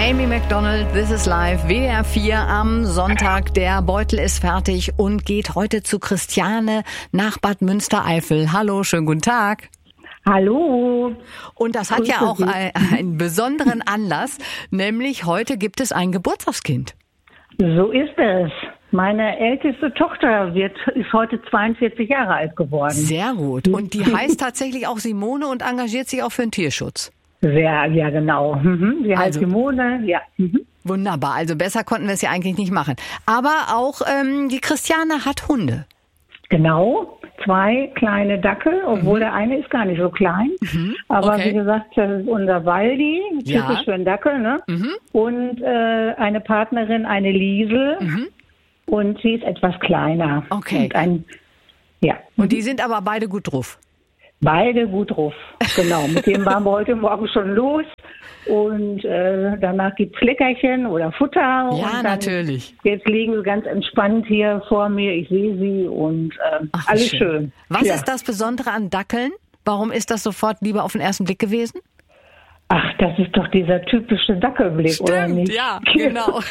Amy Macdonald, This is Life, WDR 4 am Sonntag. Der Beutel ist fertig und geht heute zu Christiane nach Bad Münstereifel. Hallo, schönen guten Tag. Hallo. Und das hat ja auch einen besonderen Anlass, nämlich heute gibt es ein Geburtstagskind. So ist es. Meine älteste Tochter ist heute 42 Jahre alt geworden. Sehr gut. Und die heißt tatsächlich auch Simone und engagiert sich auch für den Tierschutz. Ja, genau. Sie heißt Simone, ja. Wunderbar, also besser konnten wir es ja eigentlich nicht machen. Aber auch die Christiane hat Hunde. Genau, 2 kleine Dackel, obwohl der eine ist gar nicht so klein. Aber wie gesagt, das ist unser Waldi, typisch für einen Dackel, ne? Und eine Partnerin, eine Liesel. Und sie ist etwas kleiner. Okay. Und die sind aber beide gut drauf. Beide gut drauf, genau. Mit dem waren wir heute Morgen schon los. Und danach gibt's Leckerchen oder Futter. Ja, und dann, natürlich. Jetzt liegen sie ganz entspannt hier vor mir. Ich sehe sie und alles schön. Was ist das Besondere an Dackeln? Warum ist das sofort lieber auf den ersten Blick gewesen? Ach, das ist doch dieser typische Dackelblick, oder nicht? Ja, genau.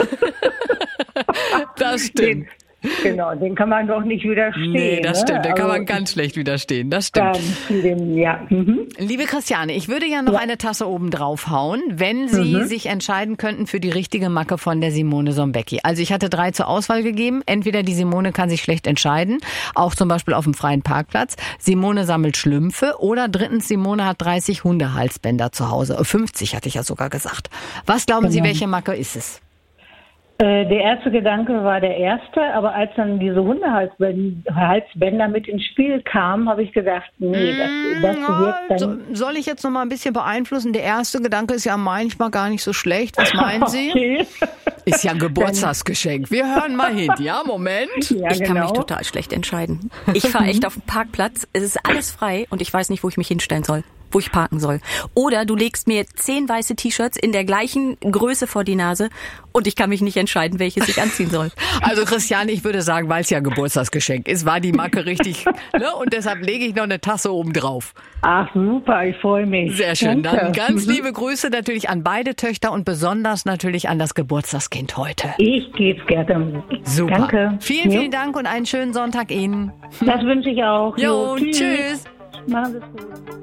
Das stimmt. Den kann man doch nicht widerstehen. Nee, das stimmt, den kann man Also, ganz schlecht widerstehen, das stimmt. Ja. Liebe Christiane, ich würde ja noch eine Tasse oben drauf hauen, wenn Sie sich entscheiden könnten für die richtige Macke von der Simone Sombecki. Also ich hatte 3 zur Auswahl gegeben. Entweder die Simone kann sich schlecht entscheiden, auch zum Beispiel auf dem freien Parkplatz. Simone sammelt Schlümpfe oder drittens, Simone hat 30 Hundehalsbänder zu Hause. 50 hatte ich ja sogar gesagt. Was glauben Sie, welche Macke ist es? Der erste Gedanke war der erste, aber als dann diese Hundehalsbänder mit ins Spiel kamen, habe ich gedacht, nee, das wird dann... Soll ich jetzt noch mal ein bisschen beeinflussen? Der erste Gedanke ist ja manchmal gar nicht so schlecht. Was meinen Sie? Ist ja ein Geburtstagsgeschenk. Wir hören mal hin. Ja, Moment. Ja, Ich kann mich total schlecht entscheiden. Ich fahre echt auf den Parkplatz, es ist alles frei und ich weiß nicht, wo ich mich hinstellen soll, wo ich parken soll. Oder du legst mir 10 weiße T-Shirts in der gleichen Größe vor die Nase und ich kann mich nicht entscheiden, welches ich anziehen soll. Also Christiane, ich würde sagen, weil es ja ein Geburtstagsgeschenk ist, war die Macke richtig, ne? Und deshalb lege ich noch eine Tasse oben drauf. Ach super, ich freue mich. Sehr schön. Danke. Dann ganz liebe Grüße natürlich an beide Töchter und besonders natürlich an das Geburtstagskind heute. Ich gebe es gerne. Super. Danke. Vielen Dank und einen schönen Sonntag Ihnen. Das wünsche ich auch. Jo, tschüss. Machen Sie es gut.